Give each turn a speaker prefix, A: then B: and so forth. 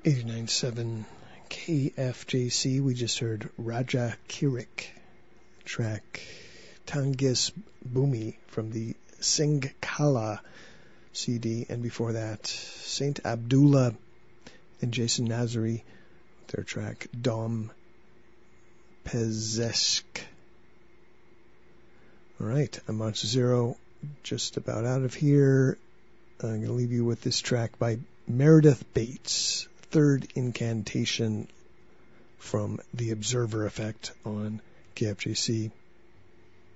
A: 89.7 KFJC. We just heard Raja Kirik, track Tangis Bhumi from the Singkala CD, and before that Saint Abdullah and Jason Nazari, their track Dom Pezesk. Alright, I'm on Zero, just about out of here. I'm going to leave you with this track by Meredith Bates, Third Incantation, from The Observer Effect on KFJC.